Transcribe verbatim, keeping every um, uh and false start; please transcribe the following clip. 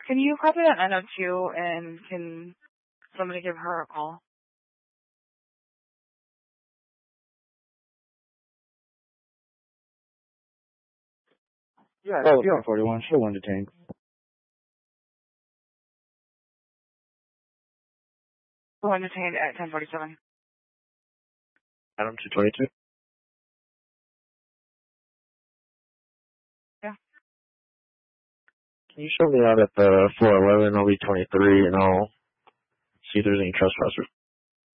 Can you copy that nine oh two and can somebody give her a call? Yeah, oh, P R forty-one, show one detained. One detained at ten forty-seven. Adam two twenty-two. Yeah. Can you show me out at the four eleven O B twenty-three and I'll see if there's any trespassers?